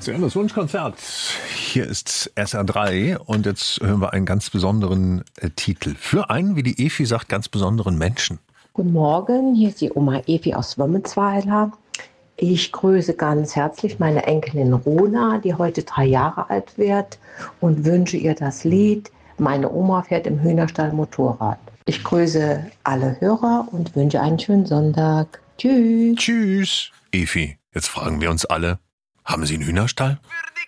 Das Wunschkonzert. Hier ist SR3 und jetzt hören wir einen ganz besonderen Titel. Für einen, wie die Evi sagt, ganz besonderen Menschen. Guten Morgen, hier ist die Oma Evi aus Wömmensweiler. Ich grüße ganz herzlich meine Enkelin Rona, die heute 3 Jahre alt wird, und wünsche ihr das Lied "Meine Oma fährt im Hühnerstall Motorrad". Ich grüße alle Hörer und wünsche einen schönen Sonntag. Tschüss. Tschüss. Evi, jetzt fragen wir uns alle, haben Sie einen Hühnerstall?